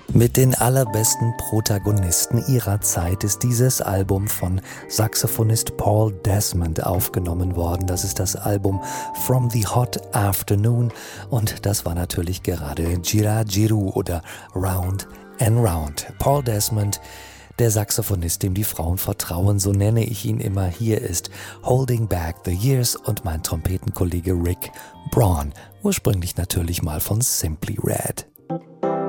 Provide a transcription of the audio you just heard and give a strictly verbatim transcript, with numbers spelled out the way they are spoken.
Mit den allerbesten Protagonisten ihrer Zeit ist dieses Album von Saxophonist Paul Desmond aufgenommen worden. Das ist das Album From the Hot Afternoon und das war natürlich gerade Gira Giru oder Round and Round. Paul Desmond, der Saxophonist, dem die Frauen vertrauen, so nenne ich ihn immer. Hier ist Holding Back the Years und mein Trompetenkollege Rick Braun, ursprünglich natürlich mal von Simply Red.